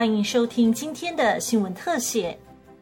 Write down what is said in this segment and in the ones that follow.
欢迎收听今天的新闻特写。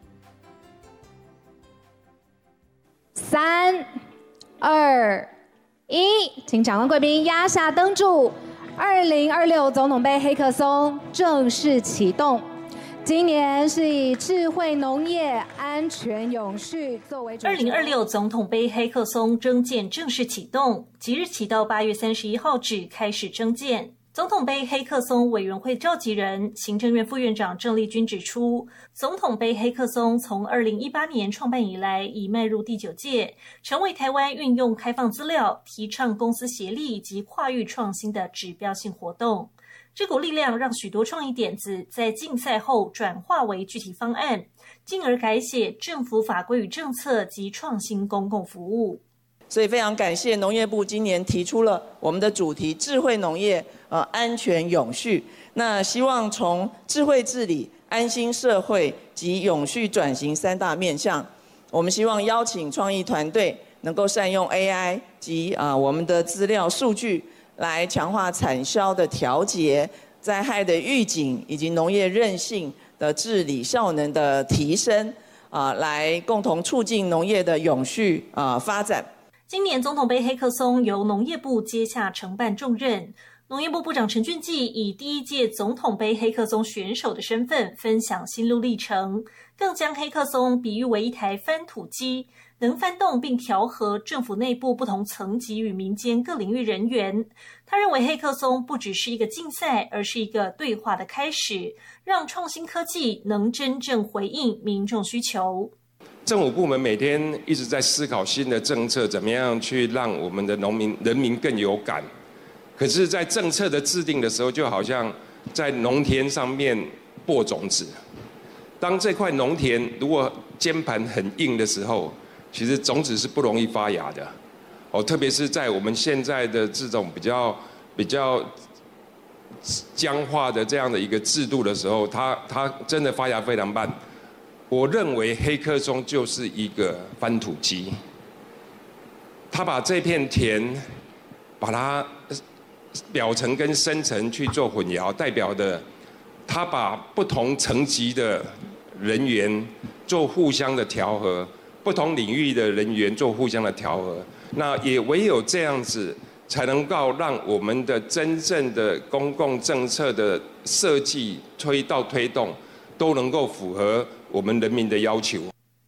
3、2、1，请场外贵宾压下灯柱。2026总统杯黑客松正式启动。今年是以智慧农业、安全永续作为主题。 2026总统杯黑客松征件正式启动，即日起到8月31号止开始征件。总统杯黑客松委员会召集人、行政院副院长郑丽君指出，总统杯黑客松从2018年创办以来，已迈入第9届，成为台湾运用开放资料、提倡公私协力及跨域创新的指标性活动。这股力量让许多创意点子在竞赛后转化为具体方案，进而改写政府法规与政策及创新公共服务。 所以非常感谢农业部今年提出了我们的主题智慧农业、安全永续。那希望从智慧治理、安心社会及永续转型3大面向，我们希望邀请创意团队能够善用 AI 及我们的资料数据，来强化产销的调节、灾害的预警以及农业韧性的治理效能的提升，来共同促进农业的永续发展。 今年总统杯黑客松由农业部接下承办重任，农业部部长陈俊记以第1届总统杯黑客松选手的身份分享心路历程，更将黑客松比喻为一台翻土机，能翻动并调和政府内部不同层级与民间各领域人员。他认为黑客松不只是一个竞赛，而是一个对话的开始，让创新科技能真正回应民众需求。 政府部门每天一直在思考新的政策，怎么样去让我们的人民更有感。可是，在政策的制定的时候，就好像在农田上面播种子。当这块农田如果肩盘很硬的时候，其实种子是不容易发芽的。特别是在我们现在的这种比较僵化的这样的一个制度的时候，它真的发芽非常慢。我认为黑客松就是一个翻土机，他把这片田，把它表层跟深层去做混淆，代表的，他把不同层级的人员做互相的调和，不同领域的人员做互相的调和，那也唯有这样子，才能够让我们的真正的公共政策的设计推动，都能够符合我们人民的要求。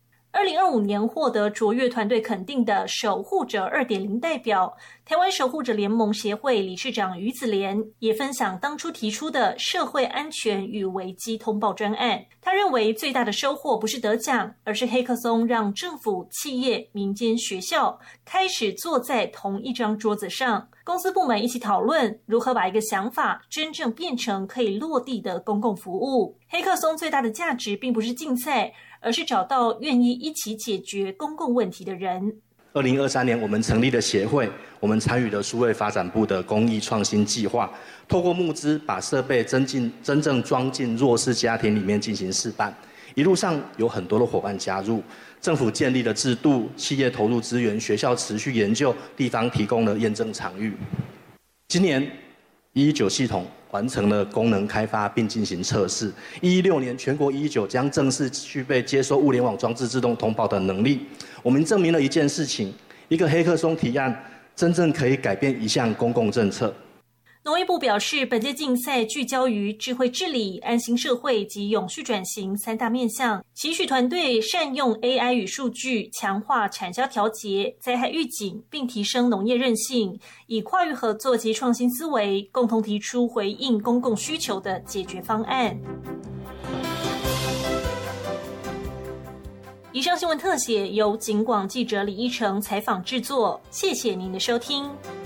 2025年获得卓越团队肯定的守护者 2.0 代表，台湾守护者联盟协会理事长于子莲也分享当初提出的社会安全与危机通报专案。他认为最大的收获不是得奖，而是黑客松让政府、企业、民间、学校开始坐在同一张桌子上，公司部门一起讨论如何把一个想法真正变成可以落地的公共服务。黑客松最大的价值并不是竞赛，而是找到愿意一起解决公共问题的人。 2023年我们成立了协会，我们参与了数位发展部的公益创新计划，透过募资把设备真正装进弱势家庭里面进行示范。一路上有很多的伙伴加入，政府建立了制度，企业投入资源，学校持续研究，地方提供了验证场域。今年119系统完成了功能开发并进行测试。116年全国119将正式具备接收物联网装置自动通报的能力。我们证明了一件事情，一个黑客松提案真正可以改变一项公共政策。 农业部表示，本届竞赛聚焦于智慧治理、安心社会及永续转型3大面向，期许团队善用 AI 与数据，强化产销调节、灾害预警，并提升农业韧性，以跨域合作及创新思维，共同提出回应公共需求的解决方案。以上新闻特写由警广记者李依成采访制作，谢谢您的收听。